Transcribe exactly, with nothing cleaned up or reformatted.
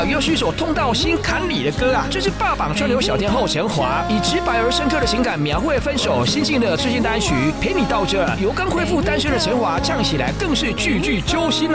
又是一首痛到心坎里的歌啊！这是霸榜串流小天后陈华，以直白而深刻的情感描绘分手心境的最新单曲《陪你到这》，由刚恢复单身的陈华唱起来更是句句揪心啊！